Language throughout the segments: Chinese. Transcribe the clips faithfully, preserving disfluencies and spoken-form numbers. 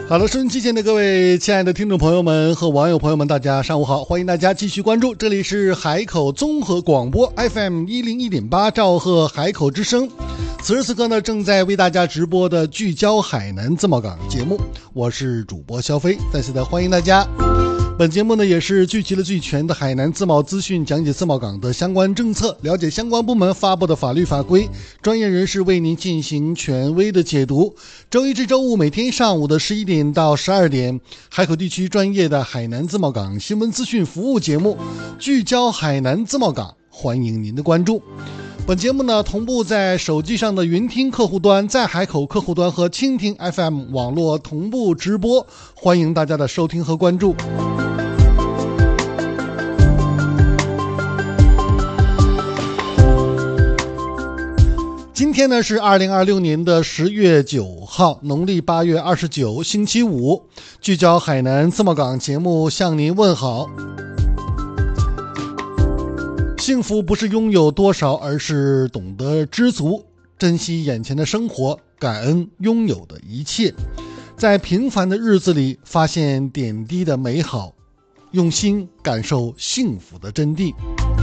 好的，收音机前的各位亲爱的听众朋友们和网友朋友们，大家上午好，欢迎大家继续关注，这里是海口综合广播 F M 一零一点八兆赫海口之声。此时此刻呢，正在为大家直播的聚焦海南自贸港节目，我是主播肖飞，再次的欢迎大家。本节目呢也是聚集了最全的海南自贸资讯，讲解自贸港的相关政策，了解相关部门发布的法律法规，专业人士为您进行权威的解读。周一至周五每天上午的十一点到十二点，海口地区专业的海南自贸港新闻资讯服务节目聚焦海南自贸港，欢迎您的关注。本节目呢同步在手机上的云听客户端、在海口客户端和蜻蜓 F M 网络同步直播，欢迎大家的收听和关注。今天呢是二零二六年的十月九号，农历八月二十九，星期五。聚焦海南自贸港节目向您问好。幸福不是拥有多少，而是懂得知足，珍惜眼前的生活，感恩拥有的一切。在平凡的日子里发现点滴的美好，用心感受幸福的真谛。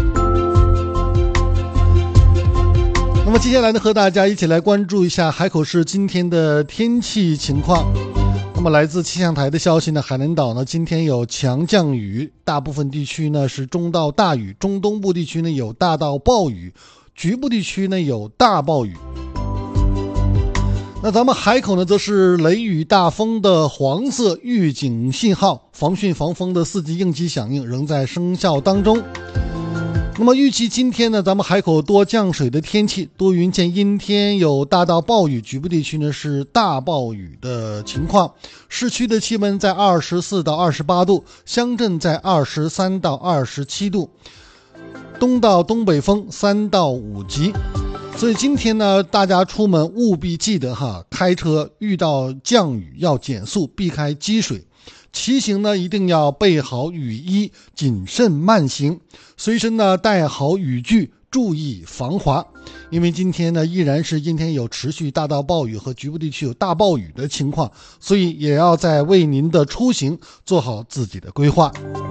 那么接下来呢，和大家一起来关注一下海口市今天的天气情况。那么来自气象台的消息呢，海南岛呢今天有强降雨，大部分地区呢是中到大雨，中东部地区呢有大到暴雨，局部地区呢有大暴雨。那咱们海口呢则是雷雨大风的黄色预警信号，防汛防风的四级应急响应仍在生效当中。那么预计今天呢，咱们海口多降水的天气，多云见阴天，有大到暴雨，局部地区呢是大暴雨的情况。市区的气温在二十四到二十八度，乡镇在二十三到二十七度，东到东北风三到五级。所以今天呢，大家出门务必记得哈，开车遇到降雨要减速，避开积水。骑行呢一定要备好雨衣，谨慎慢行，随身呢带好雨具，注意防滑。因为今天呢依然是阴天，有持续大到暴雨和局部地区有大暴雨的情况，所以也要在为您的出行做好自己的规划。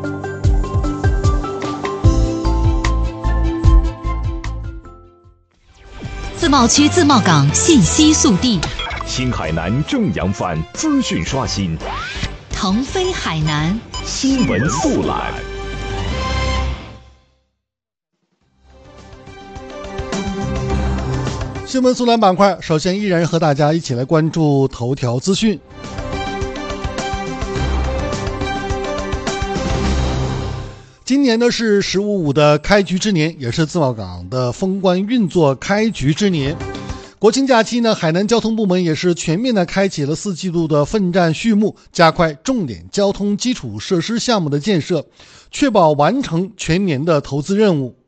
自贸区自贸港信息速递， 新海南正扬帆资讯刷新， 腾飞海南新闻速览。 新闻速览板块，首先依然和大家一起来关注头条资讯。今年呢是十五五的开局之年，也是自贸港的封关运作开局之年。国庆假期呢，海南交通部门也是全面的开启了四季度的奋战序幕，加快重点交通基础设施项目的建设，确保完成全年的投资任务。